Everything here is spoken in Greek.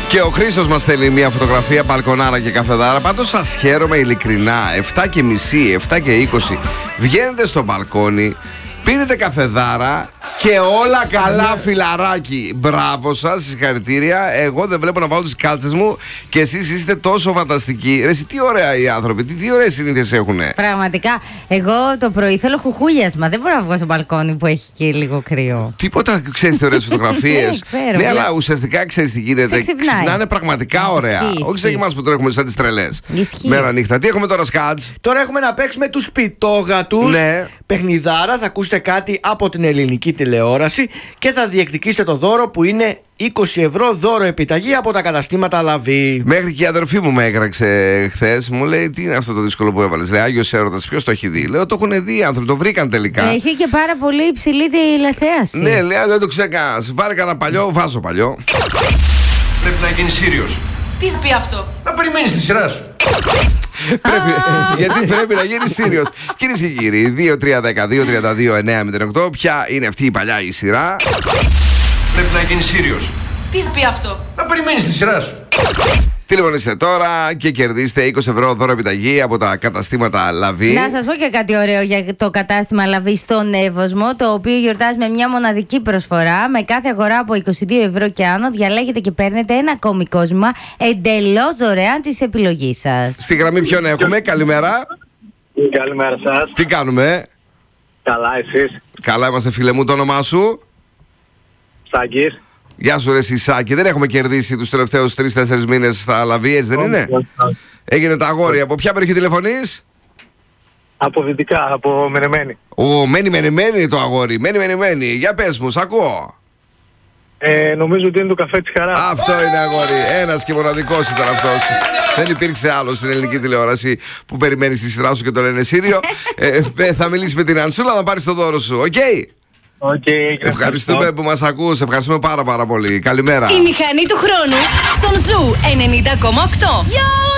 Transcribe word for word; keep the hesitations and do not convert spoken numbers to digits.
Και ο Χρήστος μας στέλνει μια φωτογραφία μπαλκονάρα και καφεδάρα. Πάντως σας χαίρομαι ειλικρινά. εφτά και μισή, εφτά και είκοσι. Βγαίνετε στο μπαλκόνι, πίνετε καφεδάρα και όλα καλά, φιλαράκι. Μπράβο σας, συγχαρητήρια. Εγώ δεν βλέπω να βάλω τις κάλτσες μου και εσείς είστε τόσο φανταστικοί. Ρε, τι ωραία οι άνθρωποι, τι, τι ωραίες συνήθειες έχουνε. Πραγματικά. Εγώ το πρωί θέλω χουχούλιασμα. Δεν μπορώ να βγω στο μπαλκόνι που έχει και λίγο κρύο. Τίποτα, ξέρεις τι ωραίες φωτογραφίες. Ξέρω, ναι, αλλά ουσιαστικά ξέρεις τι γίνεται. Ξυπνάνε πραγματικά ωραία. Ισχύει, όχι σαν εμάς που τρέχουμε σαν τις τρελές. Μέρα νύχτα. Τι έχουμε τώρα, Σκάτς? Τώρα έχουμε να παίξουμε τους πιτόγατους. Ναι. Παιχνιδάρα, θα ακούσετε κάτι από την ελληνική τηλεόραση και θα διεκδικήσετε το δώρο που είναι είκοσι ευρώ δώρο επιταγή από τα καταστήματα Λαβή. Μέχρι και η αδερφή μου με έγραξε χθες. Μου λέει: τι είναι αυτό το δύσκολο που έβαλες? Λέει: Άγιος Έρωτας, ποιος το έχει δει? Λέω: το έχουν δει οι άνθρωποι, το βρήκαν τελικά. Έχει και πάρα πολύ υψηλή τηλεθέαση. Ναι, λέει: δεν το ξέκας. Πάρε κανένα παλιό, βάζω παλιό. Πρέπει να γίνει Σύριος. Τι θα πει αυτό? Να περιμένεις τη σειρά σου. Πρέπει, γιατί πρέπει να γίνει Σύριος. Κυρίες και κύριοι, δύο τρία ένα δύο τρία δύο εννιά μηδέν οκτώ. Ποια είναι αυτή η παλιά η σειρά? Πρέπει να γίνει Σύριος. Τι θα πει αυτό? Να περιμένεις τη σειρά σου. Τηλεφωνήστε τώρα και κερδίστε είκοσι ευρώ δώρο επιταγή από τα καταστήματα Λαβή. Να σας πω και κάτι ωραίο για το κατάστημα Λαβή στον Εύωσμο, το οποίο γιορτάζει με μια μοναδική προσφορά. Με κάθε αγορά από είκοσι δύο ευρώ και άνω διαλέγετε και παίρνετε ένα ακόμη κόσμημα εντελώς δωρεάν της επιλογής σας. Στη γραμμή ποιον έχουμε? Καλημέρα. Καλημέρα σας. Τι κάνουμε? Καλά, εσείς? Καλά είμαστε, φίλε μου. Το όνομά σου? Σάκης. Γεια σου, ρε Σισάκη. Δεν έχουμε κερδίσει τους τελευταίους τρεις τέσσερις μήνες στα Λαβή, έτσι δεν είναι? Έγινε τα αγόρια. Από ποια περιοχή τηλεφωνείς? Από δυτικά, από Μενεμένη. Ω, μένει μενεμένη το αγόρι. Μένει μενεμένη. Για πες μου, σ' ακούω. Ε, νομίζω ότι είναι το καφέ της χαράς. Αυτό είναι, αγόρι. Ένας και μοναδικός ήταν αυτός. Δεν υπήρξε άλλο στην ελληνική τηλεόραση που περιμένει τη σειρά σου και το λένε Σύριο. ε, ε, θα μιλήσει με την Ανσούλα να πάρει το δώρο σου. Οκ. Okay? Okay, ευχαριστούμε που μας ακούς. Ευχαριστούμε πάρα πάρα πολύ. Καλημέρα. Η μηχανή του χρόνου στον Ζου ενενήντα κόμμα οκτώ.